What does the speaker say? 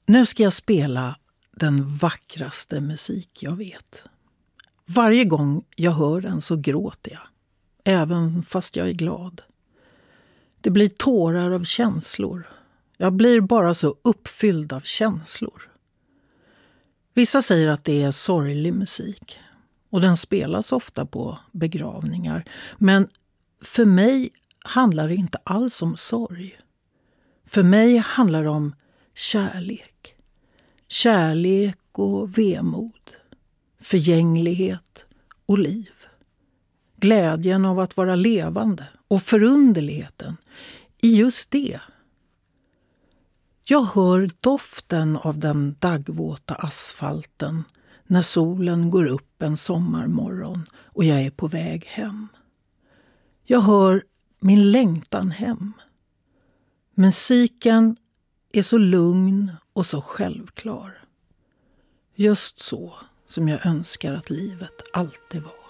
Nu ska jag spela den vackraste musik jag vet. Varje gång jag hör den så gråter jag, även fast jag är glad. Det blir tårar av känslor. Jag blir bara så uppfylld av känslor. Vissa säger att det är sorglig musik. Och den spelas ofta på begravningar. Men för mig handlar det inte alls om sorg. För mig handlar det om kärlek. Kärlek och vemod. Förgänglighet och liv. Glädjen av att vara levande och förunderligheten i just det. Jag hör doften av den daggvåta asfalten när solen går upp en sommarmorgon och jag är på väg hem. Jag hör min längtan hem. Musiken är så lugn och så självklar. Just så som jag önskar att livet alltid var.